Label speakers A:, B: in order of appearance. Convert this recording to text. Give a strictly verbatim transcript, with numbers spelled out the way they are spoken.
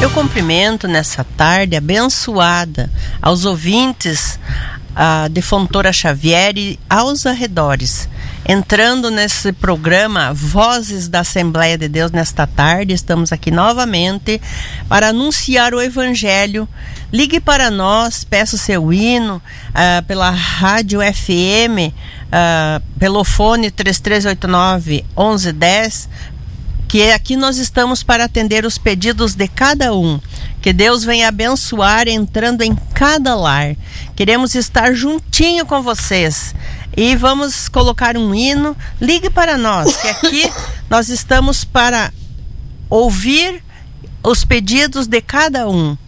A: Eu cumprimento nessa tarde abençoada aos ouvintes uh, de Fontoura Xavier e aos arredores. Entrando nesse programa Vozes da Assembleia de Deus nesta tarde, estamos aqui novamente para anunciar o Evangelho. Ligue para nós, peça o seu hino uh, pela rádio F M, uh, pelo fone três três oito nove, onze dez, que aqui nós estamos para atender os pedidos de cada um. Que Deus venha abençoar entrando em cada lar. Queremos estar juntinho com vocês. E vamos colocar um hino. Ligue para nós, que aqui nós estamos para ouvir os pedidos de cada um.